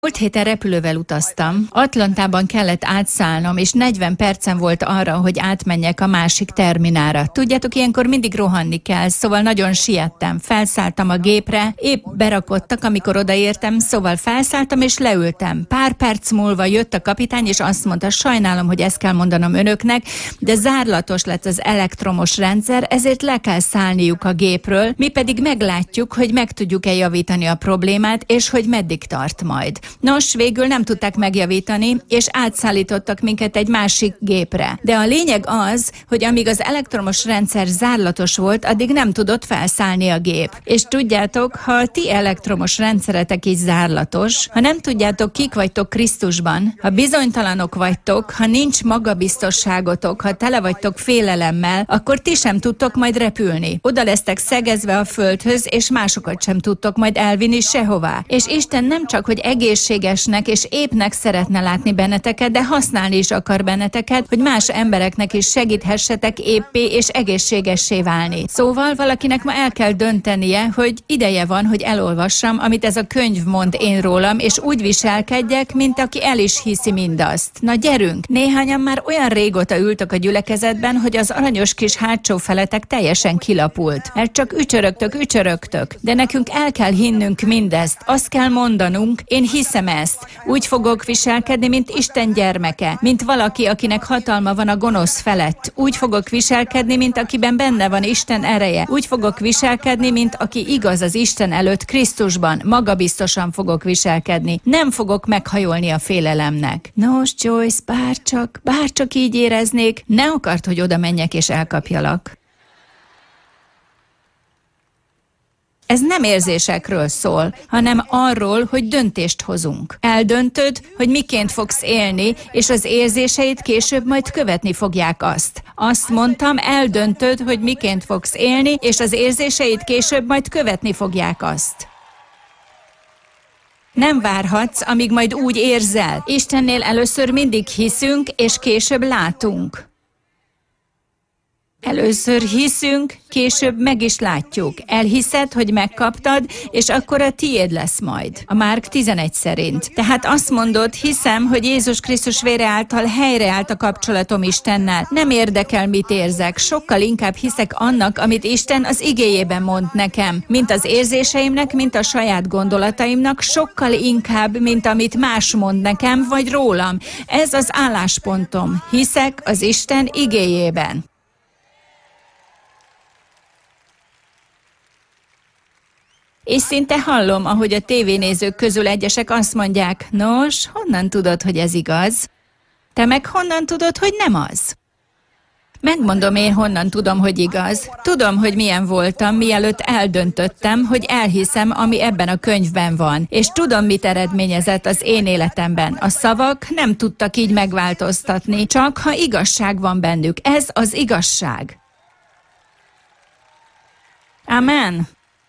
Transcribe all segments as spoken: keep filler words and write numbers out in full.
Múlt héten repülővel utaztam. Atlantában kellett átszállnom, és negyven percem volt arra, hogy átmenjek a másik terminára. Tudjátok, ilyenkor mindig rohanni kell, szóval nagyon siettem. Felszálltam a gépre, épp berakottak, amikor odaértem, szóval felszálltam és leültem. Pár perc múlva jött a kapitány, és azt mondta, sajnálom, hogy ezt kell mondanom önöknek, de zárlatos lett az elektromos rendszer, ezért le kell szállniuk a gépről, mi pedig meglátjuk, hogy meg tudjuk-e javítani a problémát, és hogy meddig tart majd. Nos, végül nem tudták megjavítani, és átszállítottak minket egy másik gépre. De a lényeg az, hogy amíg az elektromos rendszer zárlatos volt, addig nem tudott felszállni a gép. És tudjátok, ha a ti elektromos rendszeretek is zárlatos, ha nem tudjátok, kik vagytok Krisztusban, ha bizonytalanok vagytok, ha nincs magabiztosságotok, ha tele vagytok félelemmel, akkor ti sem tudtok majd repülni. Oda lesztek szegezve a földhöz, és másokat sem tudtok majd elvinni sehová. És Isten nem csak, hogy egész egészségesnek és épnek szeretne látni benneteket, de használni is akar benneteket, hogy más embereknek is segíthessetek éppé és egészségessé válni. Szóval valakinek ma el kell döntenie, hogy ideje van, hogy elolvassam, amit ez a könyv mond én rólam, és úgy viselkedjek, mint aki el is hiszi mindazt. Na gyerünk! Néhányan már olyan régóta ültök a gyülekezetben, hogy az aranyos kis hátsó feletek teljesen kilapult. Mert csak ücsörögtök, ücsörögtök. De nekünk el kell hinnünk mindezt. Azt kell mondanunk, én hiszem ezt. Úgy fogok viselkedni, mint Isten gyermeke, mint valaki, akinek hatalma van a gonosz felett. Úgy fogok viselkedni, mint akiben benne van Isten ereje. Úgy fogok viselkedni, mint aki igaz az Isten előtt Krisztusban. Magabiztosan fogok viselkedni. Nem fogok meghajolni a félelemnek. Nos, Joyce, bárcsak, bárcsak így éreznék, ne akart, hogy oda menjek és elkapjalak. Ez nem érzésekről szól, hanem arról, hogy döntést hozunk. Eldöntöd, hogy miként fogsz élni, és az érzéseid később majd követni fogják azt. Azt mondtam, eldöntöd, hogy miként fogsz élni, és az érzéseid később majd követni fogják azt. Nem várhatsz, amíg majd úgy érzel. Istennél először mindig hiszünk, és később látunk. Először hiszünk, később meg is látjuk. Elhiszed, hogy megkaptad, és akkor a tiéd lesz majd. A Márk tizenegy szerint. Tehát azt mondod, hiszem, hogy Jézus Krisztus vére által helyreállt a kapcsolatom Istennel. Nem érdekel, mit érzek. Sokkal inkább hiszek annak, amit Isten az igéjében mond nekem. Mint az érzéseimnek, mint a saját gondolataimnak, sokkal inkább, mint amit más mond nekem, vagy rólam. Ez az álláspontom. Hiszek az Isten igéjében. És szinte hallom, ahogy a tévénézők közül egyesek azt mondják, nos, honnan tudod, hogy ez igaz? Te meg honnan tudod, hogy nem az? Megmondom én, honnan tudom, hogy igaz. Tudom, hogy milyen voltam, mielőtt eldöntöttem, hogy elhiszem, ami ebben a könyvben van. És tudom, mit eredményezett az én életemben. A szavak nem tudtak így megváltoztatni, csak ha igazság van bennük. Ez az igazság. Amen.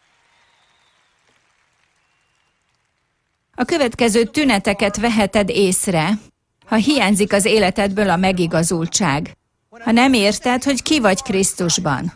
A következő tüneteket veheted észre, ha hiányzik az életedből a megigazultság, ha nem érted, hogy ki vagy Krisztusban.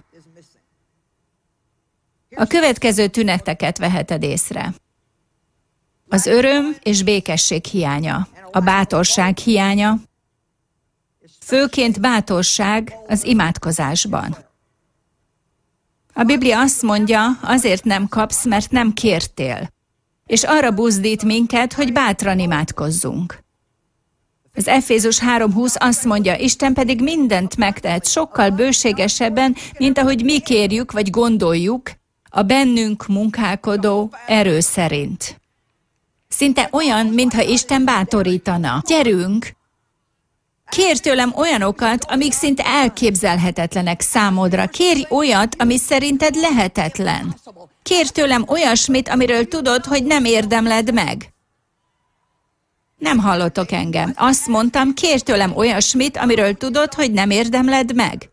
A következő tüneteket veheted észre. Az öröm és békesség hiánya, a bátorság hiánya, főként bátorság az imádkozásban. A Biblia azt mondja, azért nem kapsz, mert nem kértél. És arra buzdít minket, hogy bátran imádkozzunk. Az Efézus három húsz azt mondja, Isten pedig mindent megtehet sokkal bőségesebben, mint ahogy mi kérjük vagy gondoljuk, a bennünk munkálkodó erő szerint. Szinte olyan, mintha Isten bátorítana. Gyerünk! Kérj tőlem olyanokat, amik szinte elképzelhetetlenek számodra. Kérj olyat, ami szerinted lehetetlen. Kérj tőlem olyasmit, amiről tudod, hogy nem érdemled meg. Nem hallottok engem. Azt mondtam, kérj tőlem olyasmit, amiről tudod, hogy nem érdemled meg.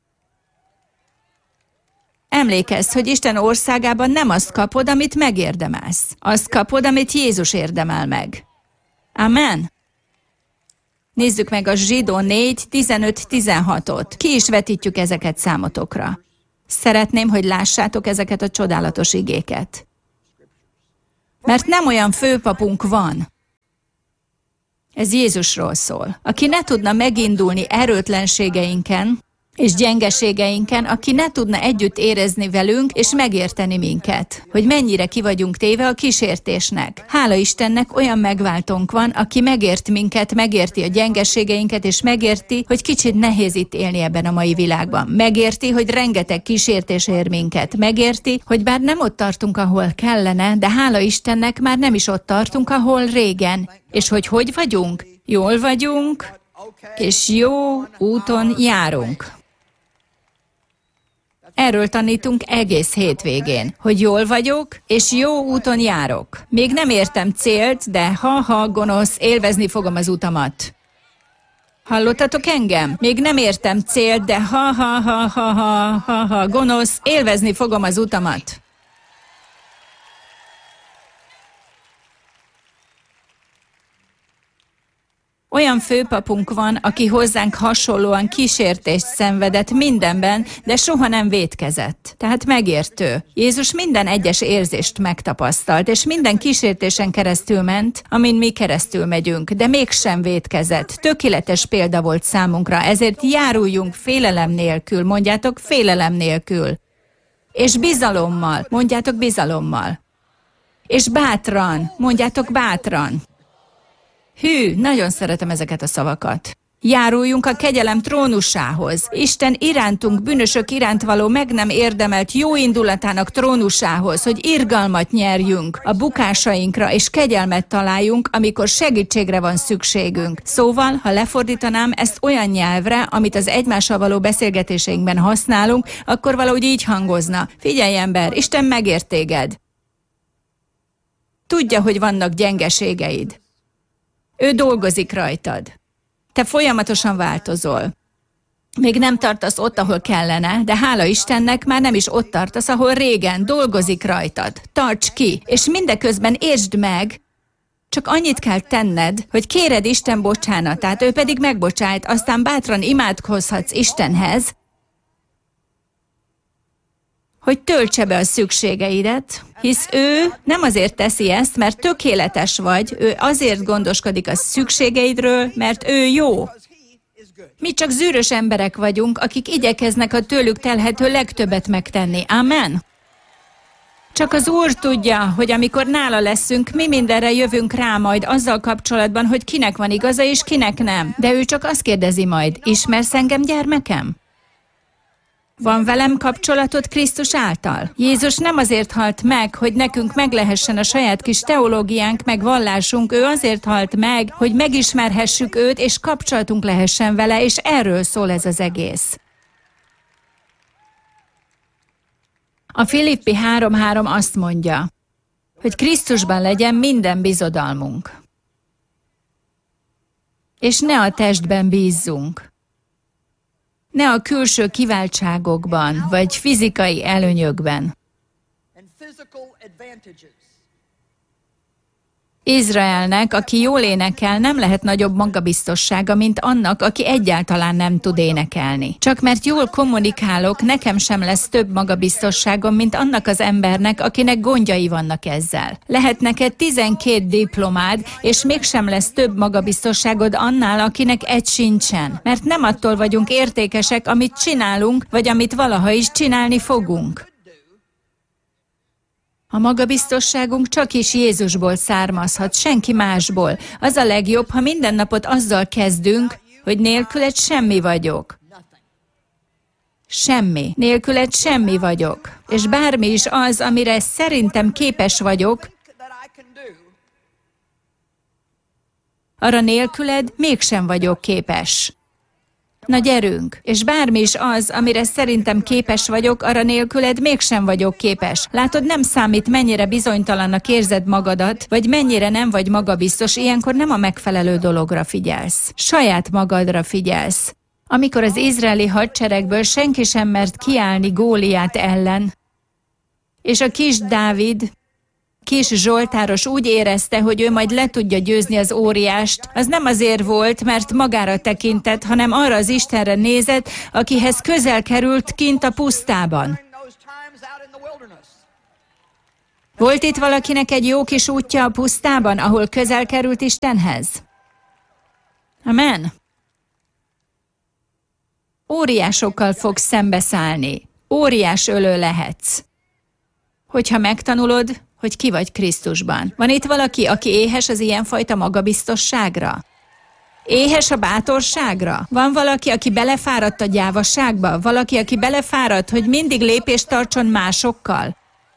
Emlékezz, hogy Isten országában nem azt kapod, amit megérdemelsz. Azt kapod, amit Jézus érdemel meg. Amen. Nézzük meg a Zsidó négy tizenöt tizenhatot. Ki is vetítjük ezeket számotokra. Szeretném, hogy lássátok ezeket a csodálatos igéket. Mert nem olyan főpapunk van, Ez Jézusról szól. Aki ne tudna megindulni erőtlenségeinken és gyengeségeinken, aki ne tudna együtt érezni velünk és megérteni minket, hogy mennyire ki vagyunk téve a kísértésnek. Hála Istennek, olyan megváltónk van, aki megért minket, megérti a gyengeségeinket, és megérti, hogy kicsit nehéz itt élni ebben a mai világban. Megérti, hogy rengeteg kísértés ér minket. Megérti, hogy bár nem ott tartunk, ahol kellene, de hála Istennek már nem is ott tartunk, ahol régen. És hogy hogy vagyunk? Jól vagyunk, és jó úton járunk. Erről tanítunk egész hétvégén, hogy jól vagyok, és jó úton járok. Még nem értem célt, de ha-ha, gonosz, élvezni fogom az utamat. Hallottatok engem? Még nem értem célt, de ha-ha-ha-ha-ha-ha, gonosz, élvezni fogom az utamat. Olyan főpapunk van, aki hozzánk hasonlóan kísértést szenvedett mindenben, de soha nem vétkezett. Tehát megértő. Jézus minden egyes érzést megtapasztalt, és minden kísértésen keresztül ment, amin mi keresztül megyünk, de mégsem vétkezett. Tökéletes példa volt számunkra, ezért járuljunk félelem nélkül, mondjátok félelem nélkül. És bizalommal, mondjátok bizalommal. És bátran, mondjátok bátran. Hű, nagyon szeretem ezeket a szavakat. Járuljunk a kegyelem trónusához. Isten irántunk, bűnösök iránt való meg nem érdemelt jó indulatának trónusához, hogy irgalmat nyerjünk a bukásainkra, és kegyelmet találjunk, amikor segítségre van szükségünk. Szóval, ha lefordítanám ezt olyan nyelvre, amit az egymással való beszélgetéseinkben használunk, akkor valahogy így hangozna. Figyelj, ember, Isten megért téged. Tudja, hogy vannak gyengeségeid. Ő dolgozik rajtad. Te folyamatosan változol. Még nem tartasz ott, ahol kellene, de hála Istennek már nem is ott tartasz, ahol régen. Dolgozik rajtad. Tarts ki, és mindeközben értsd meg, csak annyit kell tenned, hogy kéred Isten bocsánatát, ő pedig megbocsájt, aztán bátran imádkozhatsz Istenhez, hogy töltse be a szükségeidet, hisz ő nem azért teszi ezt, mert tökéletes vagy, ő azért gondoskodik a szükségeidről, mert ő jó. Mi csak zűrös emberek vagyunk, akik igyekeznek a tőlük telhető legtöbbet megtenni. Amen? Csak az Úr tudja, hogy amikor nála leszünk, mi mindenre jövünk rá majd azzal kapcsolatban, hogy kinek van igaza és kinek nem. De ő csak azt kérdezi majd, ismersz engem, gyermekem? Van velem kapcsolatod Krisztus által? Jézus nem azért halt meg, hogy nekünk meg lehessen a saját kis teológiánk, meg vallásunk, ő azért halt meg, hogy megismerhessük őt, és kapcsolatunk lehessen vele, és erről szól ez az egész. A Filippi három három azt mondja, hogy Krisztusban legyen minden bizodalmunk. És ne a testben bízzunk. Ne a külső kiváltságokban, vagy fizikai előnyökben. Izraelnek, aki jól énekel, nem lehet nagyobb magabiztossága, mint annak, aki egyáltalán nem tud énekelni. Csak mert jól kommunikálok, nekem sem lesz több magabiztosságom, mint annak az embernek, akinek gondjai vannak ezzel. Lehet neked tizenkét diplomád, és mégsem lesz több magabiztosságod annál, akinek egy sincsen. Mert nem attól vagyunk értékesek, amit csinálunk, vagy amit valaha is csinálni fogunk. A magabiztosságunk csak is Jézusból származhat, senki másból. Az a legjobb, ha minden napot azzal kezdünk, hogy nélküled semmi vagyok. Semmi. Nélküled semmi vagyok. És bármi is az, amire szerintem képes vagyok, arra nélküled mégsem vagyok képes. Na gyerünk, és bármi is az, amire szerintem képes vagyok, arra nélküled mégsem vagyok képes. Látod, nem számít, mennyire bizonytalannak érzed magadat, vagy mennyire nem vagy magabiztos, ilyenkor nem a megfelelő dologra figyelsz. Saját magadra figyelsz. Amikor az izraeli hadseregből senki sem mert kiállni Góliát ellen, és a kis Dávid, kis zsoltáros úgy érezte, hogy ő majd le tudja győzni az óriást, az nem azért volt, mert magára tekintett, hanem arra az Istenre nézett, akihez közel került kint a pusztában. Volt itt valakinek egy jó kis útja a pusztában, ahol közel került Istenhez? Amen. Óriásokkal fogsz szembeszállni. Óriás ölő lehetsz. Hogyha megtanulod, hogy ki vagy Krisztusban. Van itt valaki, aki éhes az ilyenfajta magabiztosságra? Éhes a bátorságra? Van valaki, aki belefáradt a gyávaságba? Valaki, aki belefáradt, hogy mindig lépést tartson másokkal?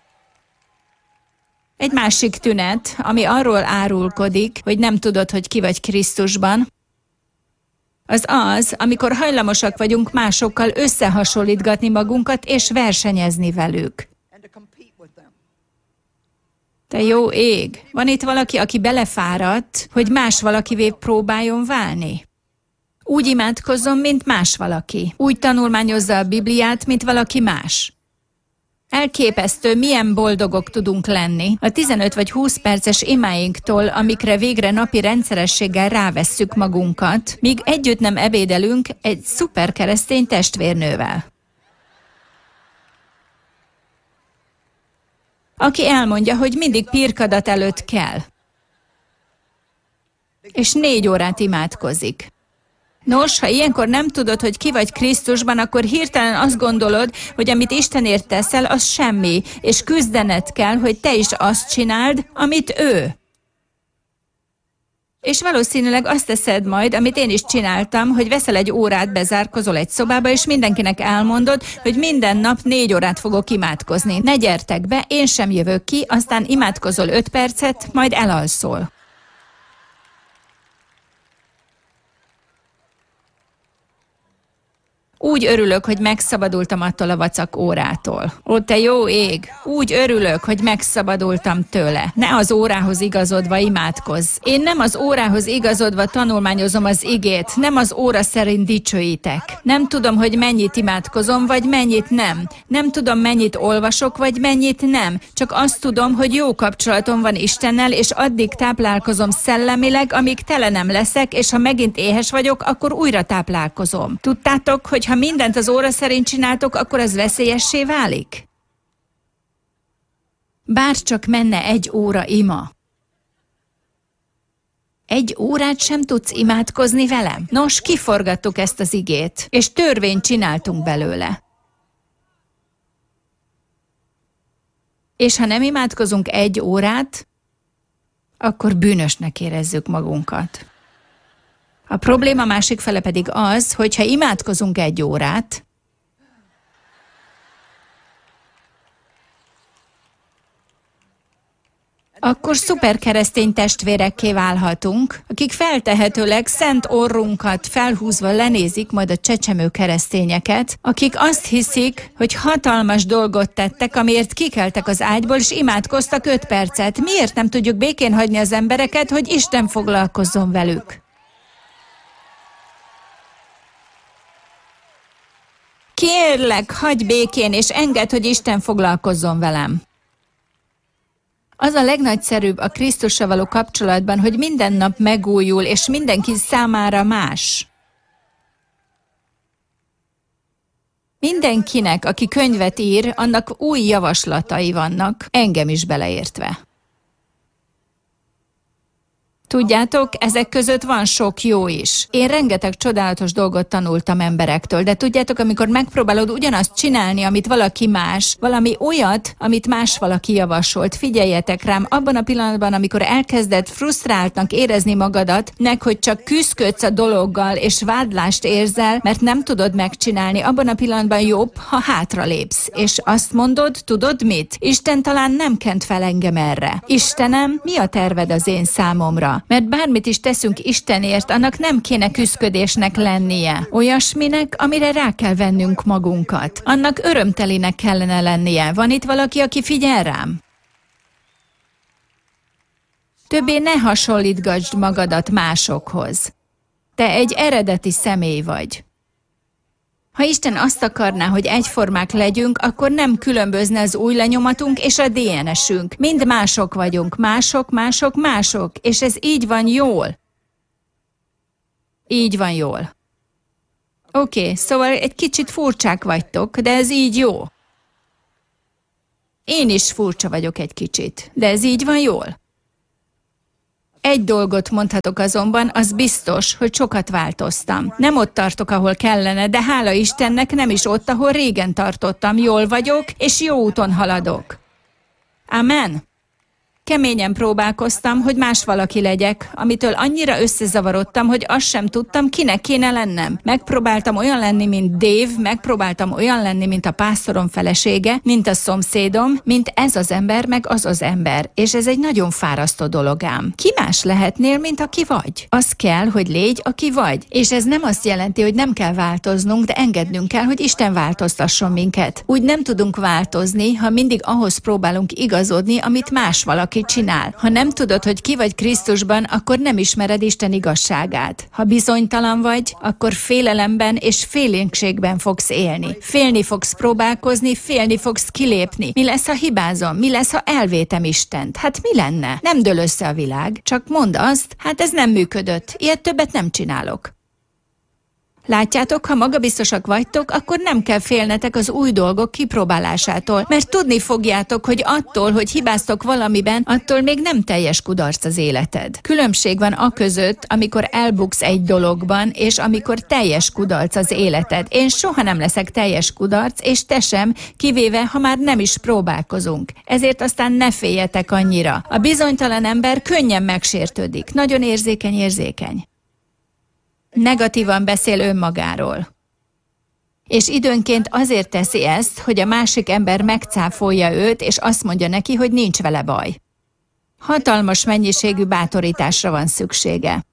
Egy másik tünet, ami arról árulkodik, hogy nem tudod, hogy ki vagy Krisztusban, az az, amikor hajlamosak vagyunk másokkal összehasonlítgatni magunkat és versenyezni velük. Te jó ég! Van itt valaki, aki belefáradt, hogy más valakivé próbáljon válni? Úgy imádkozzon, mint más valaki. Úgy tanulmányozza a Bibliát, mint valaki más. Elképesztő, milyen boldogok tudunk lenni a tizenöt vagy húsz perces imáinktól, amikre végre napi rendszerességgel rávesszük magunkat, míg együtt nem ebédelünk egy szuper keresztény testvérnővel. Aki elmondja, hogy mindig pirkadat előtt kell, és négy órát imádkozik. Nos, ha ilyenkor nem tudod, hogy ki vagy Krisztusban, akkor hirtelen azt gondolod, hogy amit Istenért teszel, az semmi, és küzdened kell, hogy te is azt csináld, amit ő. És valószínűleg azt teszed majd, amit én is csináltam, hogy veszel egy órát, bezárkozol egy szobába, és mindenkinek elmondod, hogy minden nap négy órát fogok imádkozni. Ne gyertek be, én sem jövök ki, aztán imádkozol öt percet, majd elalszol. Úgy örülök, hogy megszabadultam attól a vacak órától. Ó, te jó ég! Úgy örülök, hogy megszabadultam tőle. Ne az órához igazodva imádkozz. Én nem az órához igazodva tanulmányozom az igét, nem az óra szerint dicsőítek. Nem tudom, hogy mennyit imádkozom, vagy mennyit nem. Nem tudom, mennyit olvasok, vagy mennyit nem. Csak azt tudom, hogy jó kapcsolatom van Istennel, és addig táplálkozom szellemileg, amíg tele nem leszek, és ha megint éhes vagyok, akkor újra táplálkozom. Tudtátok, hogy ha mindent az óra szerint csináltok, akkor az veszélyessé válik? Bárcsak menne egy óra ima. Egy órát sem tudsz imádkozni velem? Nos, kiforgattuk ezt az igét, és törvényt csináltunk belőle. És ha nem imádkozunk egy órát, akkor bűnösnek érezzük magunkat. A probléma másik fele pedig az, hogy ha imádkozunk egy órát, akkor szuper keresztény testvérekké válhatunk, akik feltehetőleg szent orrunkat felhúzva lenézik majd a csecsemő keresztényeket, akik azt hiszik, hogy hatalmas dolgot tettek, amiért kikeltek az ágyból, és imádkoztak öt percet. Miért nem tudjuk békén hagyni az embereket, hogy Isten foglalkozzon velük? Kérlek, hagyj békén, és engedd, hogy Isten foglalkozzon velem. Az a legnagyszerűbb a Krisztussal való kapcsolatban, hogy minden nap megújul, és mindenki számára más. Mindenkinek, aki könyvet ír, annak új javaslatai vannak, engem is beleértve. Tudjátok, ezek között van sok jó is. Én rengeteg csodálatos dolgot tanultam emberektől, de tudjátok, amikor megpróbálod ugyanazt csinálni, amit valaki más, valami olyat, amit más valaki javasolt, figyeljetek rám, abban a pillanatban, amikor elkezded frusztráltnak érezni magadat, nek, hogy csak küszködsz a dologgal, és vádlást érzel, mert nem tudod megcsinálni, abban a pillanatban jobb, ha hátralépsz, és azt mondod, tudod mit? Isten talán nem kent fel engem erre. Istenem, mi a terved az én számomra? Mert bármit is teszünk Istenért, annak nem kéne küszködésnek lennie. Olyasminek, amire rá kell vennünk magunkat. Annak örömtelinek kellene lennie. Van itt valaki, aki figyel rám? Többé ne hasonlítgasd magadat másokhoz. Te egy eredeti személy vagy. Ha Isten azt akarná, hogy egyformák legyünk, akkor nem különbözne az új lenyomatunk és a dé en esünk. Mind mások vagyunk, mások, mások, mások, és ez így van jól. Így van jól. Oké, okay, szóval egy kicsit furcsák vagytok, de ez így jó. Én is furcsa vagyok egy kicsit, de ez így van jól. Egy dolgot mondhatok azonban, az biztos, hogy sokat változtam. Nem ott tartok, ahol kellene, de hála Istennek nem is ott, ahol régen tartottam. Jól vagyok, és jó úton haladok. Amen. Keményen próbálkoztam, hogy más valaki legyek, amitől annyira összezavarodtam, hogy azt sem tudtam, kinek kéne lennem. Megpróbáltam olyan lenni, mint Dave, megpróbáltam olyan lenni, mint a pásztorom felesége, mint a szomszédom, mint ez az ember, meg az az ember. És ez egy nagyon fárasztó dolog ám. Ki más lehetnél, mint aki vagy? Az kell, hogy légy, aki vagy. És ez nem azt jelenti, hogy nem kell változnunk, de engednünk kell, hogy Isten változtasson minket. Úgy nem tudunk változni, ha mindig ahhoz próbálunk igazodni, amit más valaki csinál. Ha nem tudod, hogy ki vagy Krisztusban, akkor nem ismered Isten igazságát. Ha bizonytalan vagy, akkor félelemben és félénkségben fogsz élni. Félni fogsz próbálkozni, félni fogsz kilépni. Mi lesz, ha hibázom? Mi lesz, ha elvétem Istent? Hát mi lenne? Nem dől össze a világ. Csak mondd azt, hát ez nem működött. Ilyet többet nem csinálok. Látjátok, ha magabiztosak vagytok, akkor nem kell félnetek az új dolgok kipróbálásától, mert tudni fogjátok, hogy attól, hogy hibáztok valamiben, attól még nem teljes kudarc az életed. Különbség van a között, amikor elbuksz egy dologban, és amikor teljes kudarc az életed. Én soha nem leszek teljes kudarc, és te sem, kivéve, ha már nem is próbálkozunk. Ezért aztán ne féljetek annyira. A bizonytalan ember könnyen megsértődik, nagyon érzékeny, érzékeny. Negatívan beszél önmagáról. És időnként azért teszi ezt, hogy a másik ember megcáfolja őt, és azt mondja neki, hogy nincs vele baj. Hatalmas mennyiségű bátorításra van szüksége.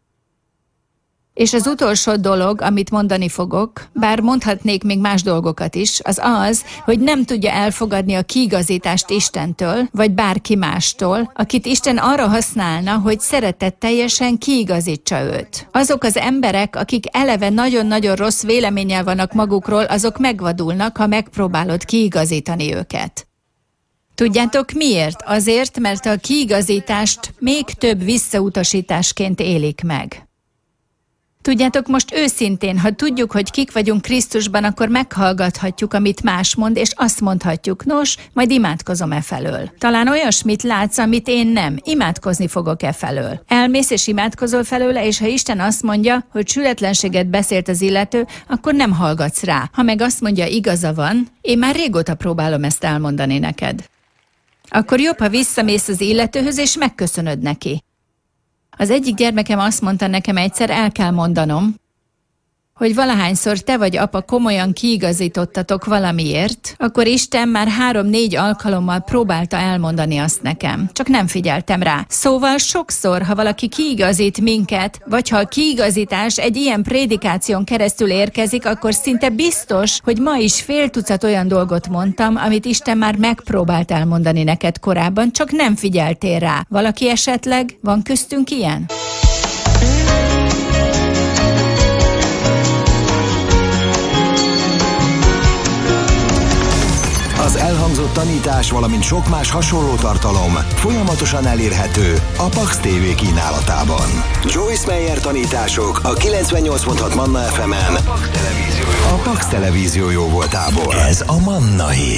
És az utolsó dolog, amit mondani fogok, bár mondhatnék még más dolgokat is, az az, hogy nem tudja elfogadni a kiigazítást Istentől, vagy bárki mástól, akit Isten arra használna, hogy szeretetteljesen kiigazítsa őt. Azok az emberek, akik eleve nagyon-nagyon rossz véleménnyel vannak magukról, azok megvadulnak, ha megpróbálod kiigazítani őket. Tudjátok miért? Azért, mert a kiigazítást még több visszautasításként élik meg. Tudjátok, most őszintén, ha tudjuk, hogy kik vagyunk Krisztusban, akkor meghallgathatjuk, amit más mond, és azt mondhatjuk, nos, majd imádkozom e felől. Talán olyasmit látsz, amit én nem, imádkozni fogok e felől. Elmész és imádkozol felőle, és ha Isten azt mondja, hogy sületlenséget beszélt az illető, akkor nem hallgatsz rá. Ha meg azt mondja, igaza van, én már régóta próbálom ezt elmondani neked. Akkor jobb, ha visszamész az illetőhöz, és megköszönöd neki. Az egyik gyermekem azt mondta nekem egyszer, el kell mondanom, hogy valahányszor te vagy apa komolyan kiigazítottatok valamiért, akkor Isten már három-négy alkalommal próbálta elmondani azt nekem. Csak nem figyeltem rá. Szóval sokszor, ha valaki kiigazít minket, vagy ha a kiigazítás egy ilyen prédikáción keresztül érkezik, akkor szinte biztos, hogy ma is fél tucat olyan dolgot mondtam, amit Isten már megpróbált elmondani neked korábban, csak nem figyeltél rá. Valaki esetleg? Van köztünk ilyen? Az elhangzott tanítás, valamint sok más hasonló tartalom folyamatosan elérhető a Pax té vé kínálatában. Joyce Meyer tanítások a kilencvennyolc pont hat Manna ef emen, a Pax televízió jó voltából. Ez a Manna hír.